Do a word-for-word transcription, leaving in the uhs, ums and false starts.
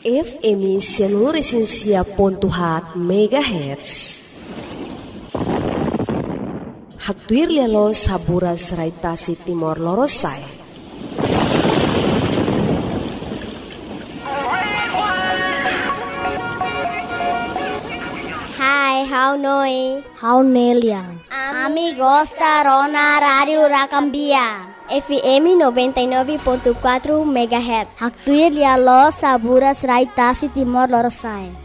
F M Sianuresinsia pontuhat megahertz. Haktuir lialo saburas raitasi Timor Lorosai. Hai, how noi? How neliang? Amigos da Rona Radio Racambia. F M noventa e nove ponto quatro megahertz. Haktuir lialo saburas raitasi Timor Lorosai.